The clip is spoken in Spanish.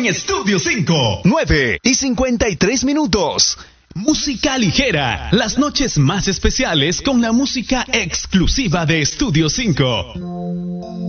en Estudio 5. 9:53. Música ligera. Las noches más especiales con la música exclusiva de Estudio 5.